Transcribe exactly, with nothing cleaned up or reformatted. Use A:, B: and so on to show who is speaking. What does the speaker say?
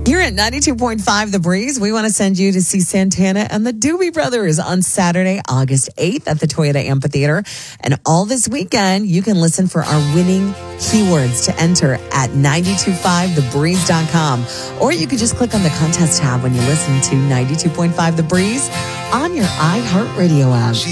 A: Here at ninety-two point five The Breeze, we want to send you to see Santana and the Doobie Brothers on Saturday, August eighth at the Toyota Amphitheater. And all this weekend, you can listen for our winning keywords to enter at nine two five the breeze dot com. Or you could just click on the contest tab when you listen to ninety-two point five The Breeze on your iHeartRadio app.